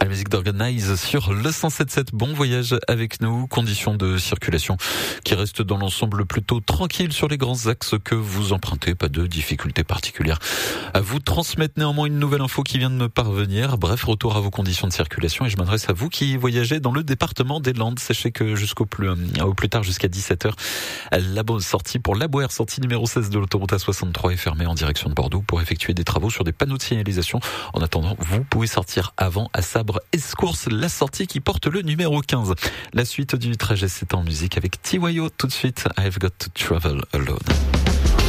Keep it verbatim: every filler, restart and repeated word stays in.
La musique d'Organize sur le cent sept virgule sept. Bon voyage avec nous. Conditions de circulation qui restent dans l'ensemble plutôt tranquilles sur les grands axes que vous empruntez. Pas de difficultés particulières à vous transmettre. Néanmoins, une nouvelle info qui vient de me parvenir. Bref, retour à vos conditions de circulation et je m'adresse à vous qui voyagez dans le département des Landes. Sachez que jusqu'au plus, au plus tard, jusqu'à dix-sept heures, la sortie pour la Boère, sortie numéro seize de l'autoroute A soixante-trois est fermée en direction de Bordeaux pour effectuer des travaux sur des panneaux de signalisation. En attendant, vous pouvez sortir avant à Sabre-Escourse, la sortie qui porte le numéro quinze. La suite du trajet, c'est en musique avec T Y O tout de suite. I've got to travel alone.